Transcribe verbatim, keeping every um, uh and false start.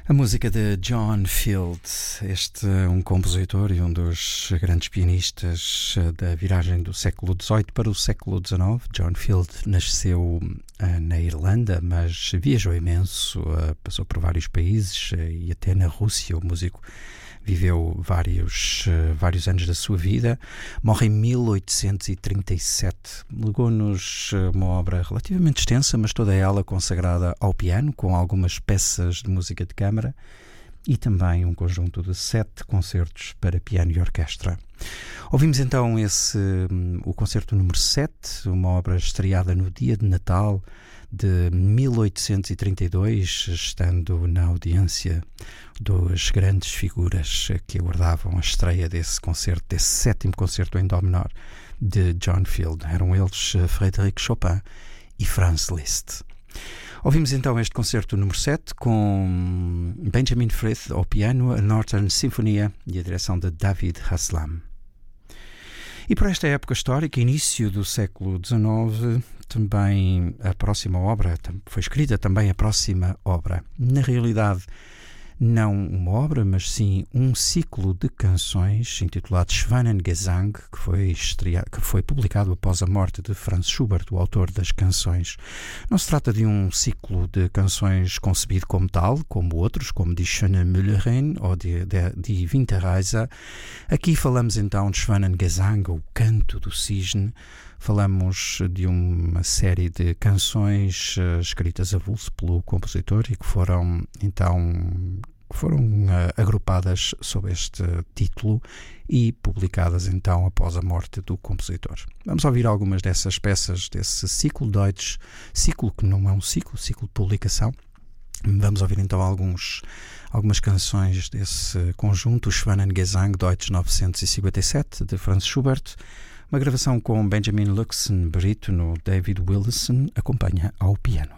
A música de John Field, este um compositor e um dos grandes pianistas da viragem do século dezoito para o século dezenove. John Field nasceu uh, na Irlanda, mas viajou imenso, uh, passou por vários países uh, e até na Rússia. O músico viveu vários, uh, vários anos da sua vida. Morre em mil oitocentos e trinta e sete. Legou-nos uma obra relativamente extensa, mas toda ela consagrada ao piano, com algumas peças de música de câmara e também um conjunto de sete concertos para piano e orquestra. Ouvimos então esse, o concerto número sete, uma obra estreada no dia de Natal de mil oitocentos e trinta e dois, estando na audiência das grandes figuras que aguardavam a estreia desse concerto, desse sétimo concerto em dó menor de John Field. Eram eles Frédéric Chopin e Franz Liszt. Ouvimos então este concerto número sete com Benjamin Frith ao piano, a Northern Sinfonia e a direção de David Haslam. E por esta época histórica, início do século dezenove, também a próxima obra, foi escrita também a próxima obra. Na realidade, não uma obra, mas sim um ciclo de canções intitulado Schwanengesang, que foi, estreado, que foi publicado após a morte de Franz Schubert, o autor das canções. Não se trata de um ciclo de canções concebido como tal, como outros, como Die Schöne Müllerin ou de, de, de Winterreise. Aqui falamos então de Schwanengesang, o canto do cisne. Falamos de uma série de canções uh, escritas a vulso pelo compositor e que foram então foram uh, agrupadas sob este título e publicadas então após a morte do compositor. Vamos ouvir algumas dessas peças desse ciclo Deutsch, ciclo que não é um ciclo, ciclo de publicação. Vamos ouvir então alguns, algumas canções desse conjunto, Schwanengesang Deutsch novecentos e cinquenta e sete, de Franz Schubert. Uma gravação com Benjamin Luxen, barítono, David Willison acompanha ao piano.